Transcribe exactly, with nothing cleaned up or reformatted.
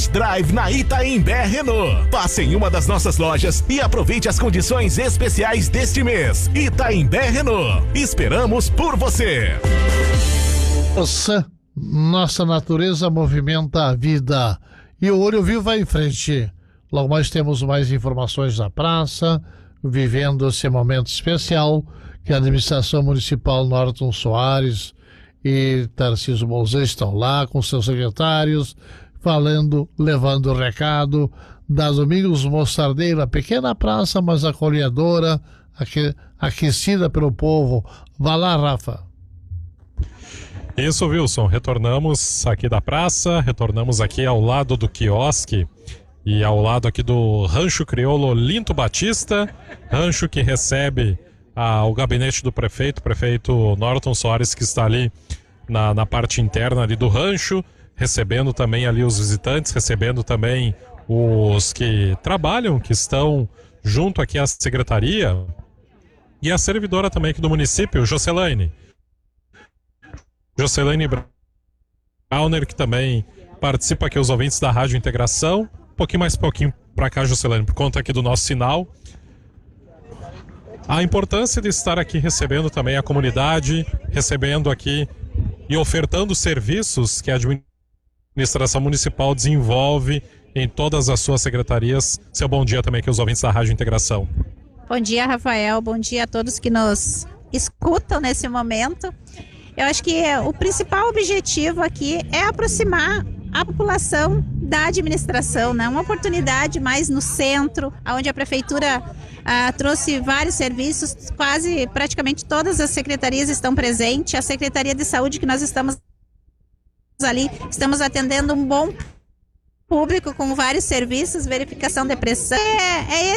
Test Drive na Itaimbé Renault. Passe em uma das nossas lojas e aproveite as condições especiais deste mês. Itaimbé Renault. Esperamos por você. Nossa, nossa natureza movimenta a vida e o Olho Vivo vai em frente. Logo mais temos mais informações da praça, vivendo esse momento especial que a administração municipal Norton Soares e Tarcísio Bolzan estão lá com seus secretários, falando, levando o recado da Domingos Mostardeiro, a pequena praça, mas acolhedora, aque, aquecida pelo povo. Vá lá, Rafa. Isso, Wilson, retornamos aqui da praça, retornamos aqui ao lado do quiosque e ao lado aqui do Rancho Crioulo Linto Batista, rancho que recebe ah, o gabinete do prefeito, o prefeito Norton Soares, que está ali na, na parte interna ali do rancho, recebendo também ali os visitantes, recebendo também os que trabalham, que estão junto aqui à secretaria, e a servidora também aqui do município, Jocelaine. Jocelaine Brauner, que também participa aqui, os ouvintes da Rádio Integração. Um pouquinho mais pouquinho para cá, Jocelaine, por conta aqui do nosso sinal. A importância de estar aqui recebendo também a comunidade, recebendo aqui e ofertando serviços que a administração municipal desenvolve em todas as suas secretarias. Seu bom dia também aqui, os ouvintes da Rádio Integração. Bom dia, Rafael. Bom dia a todos que nos escutam nesse momento. Eu acho que o principal objetivo aqui é aproximar a população da administração, né? Uma oportunidade mais no centro, onde a prefeitura ah, trouxe vários serviços, quase praticamente todas as secretarias estão presentes. A Secretaria de Saúde que nós estamos ali, estamos atendendo um bom público com vários serviços, verificação de pressão. É, é